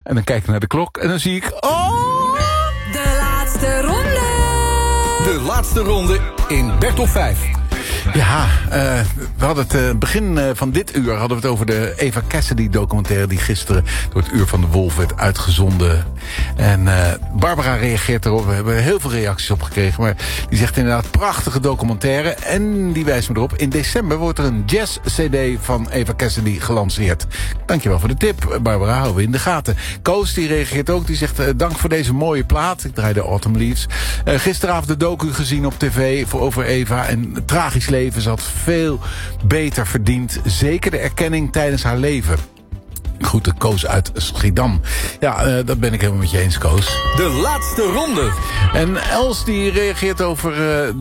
En dan kijk ik naar de klok en dan zie ik... Oh! De laatste ronde. De laatste ronde in Bertel 5. Ja, we hadden het begin van dit uur hadden we het over de Eva Cassidy documentaire die gisteren door het Uur van de Wolf werd uitgezonden. En Barbara reageert erop. We hebben heel veel reacties op gekregen. Maar die zegt inderdaad prachtige documentaire. En die wijst me erop. In december wordt er een jazz-cd van Eva Cassidy gelanceerd. Dankjewel voor de tip, Barbara. Houden we in de gaten. Koos die reageert ook. Die zegt dank voor deze mooie plaat. Ik draai de Autumn Leaves. Gisteravond de docu gezien op tv over Eva. En het tragisch leven. Ze had veel beter verdiend. Zeker de erkenning tijdens haar leven. Groeten Koos uit Schiedam. Ja, dat ben ik helemaal met je eens, Koos. De laatste ronde. En Els die reageert over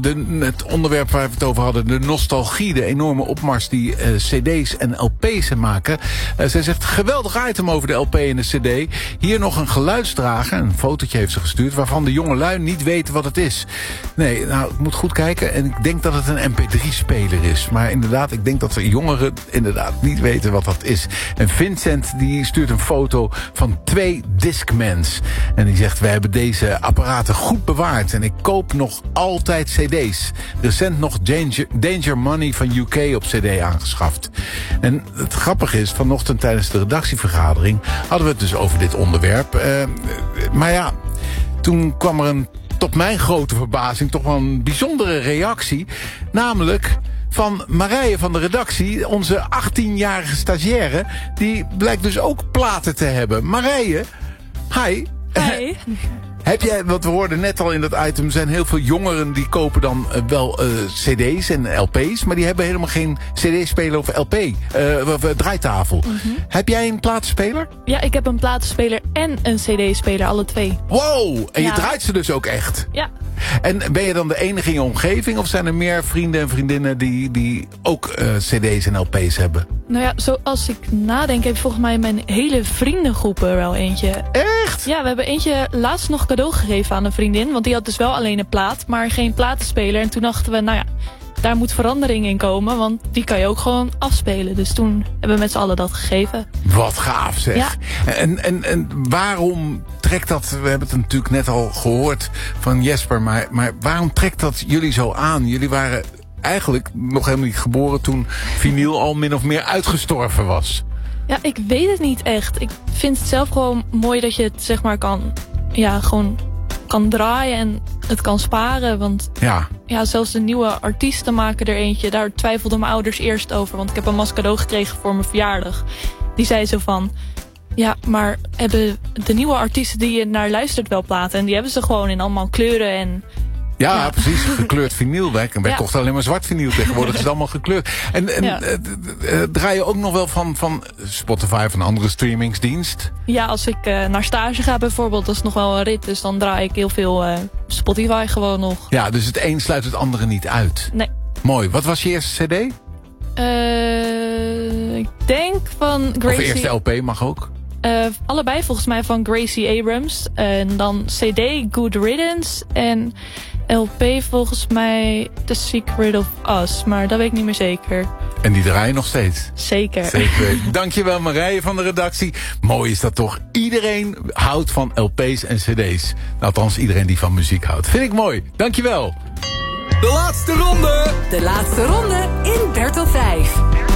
het onderwerp waar we het over hadden. De nostalgie, de enorme opmars die cd's en lp's maken. Zij zegt, geweldig item over de lp en de cd. Hier nog een geluidsdrager, een fotootje heeft ze gestuurd... waarvan de jongelui niet weten wat het is. Nee, nou, ik moet goed kijken. En ik denk dat het een mp3-speler is. Maar inderdaad, ik denk dat de jongeren inderdaad niet weten wat dat is. En Vincent die stuurt een foto van 2 Discmans. En die zegt, wij hebben deze apparaten goed bewaard. En ik koop nog altijd cd's. Recent nog Danger Money van UK op cd aangeschaft. En het grappige is, vanochtend tijdens de redactievergadering... hadden we het dus over dit onderwerp. Maar ja, toen kwam er tot mijn grote verbazing toch wel een bijzondere reactie. Namelijk... van Marije van de redactie, onze 18-jarige stagiaire... die blijkt dus ook platen te hebben. Marije, hi. Hi. Heb jij, want we hoorden net al in dat item... zijn heel veel jongeren die kopen dan wel cd's en lp's... maar die hebben helemaal geen cd-speler of lp, of draaitafel. Mm-hmm. Heb jij een platenspeler? Ja, ik heb een platenspeler en een cd-speler, alle 2. Wow, en je draait ze dus ook echt? Ja. En ben je dan de enige in je omgeving... of zijn er meer vrienden en vriendinnen die ook cd's en lp's hebben? Nou ja, zoals ik nadenk... heb je volgens mij mijn hele vriendengroep er wel eentje. Echt? Ja, we hebben eentje laatst nog cadeau gegeven aan een vriendin. Want die had dus wel alleen een plaat, maar geen platenspeler. En toen dachten we, nou ja, daar moet verandering in komen. Want die kan je ook gewoon afspelen. Dus toen hebben we met z'n allen dat gegeven. Wat gaaf zeg. Ja. En waarom trekt dat... We hebben het natuurlijk net al gehoord van Jesper. Maar waarom trekt dat jullie zo aan? Jullie waren eigenlijk nog helemaal niet geboren... toen vinyl al min of meer uitgestorven was. Ja, ik weet het niet echt. Ik vind het zelf gewoon mooi dat je het zeg maar gewoon kan draaien en het kan sparen. Want ja, zelfs de nieuwe artiesten maken er eentje. Daar twijfelden mijn ouders eerst over. Want ik heb een cadeau gekregen voor mijn verjaardag. Die zei zo van... Ja, maar hebben de nieuwe artiesten die je naar luistert wel platen? En die hebben ze gewoon in allemaal kleuren en... Ja, precies. Gekleurd vinyl. Wij kochten alleen maar zwart vinyl. Tegenwoordig is het allemaal gekleurd. En draai je ook nog wel van Spotify of een andere streamingsdienst? Ja, als ik naar stage ga bijvoorbeeld, dat is nog wel een rit. Dus dan draai ik heel veel Spotify gewoon nog. Ja, dus het een sluit het andere niet uit. Nee. Mooi. Wat was je eerste cd? Ik denk van Gracie... Of eerste LP mag ook? Allebei volgens mij van Gracie Abrams. En dan CD Good Riddance. En LP volgens mij The Secret of Us. Maar dat weet ik niet meer zeker. En die draaien nog steeds? Zeker. Zeker. Dankjewel Marije van de redactie. Mooi is dat toch. Iedereen houdt van LP's en cd's. Althans iedereen die van muziek houdt. Vind ik mooi. Dankjewel. De laatste ronde. De laatste ronde in Bertel 5.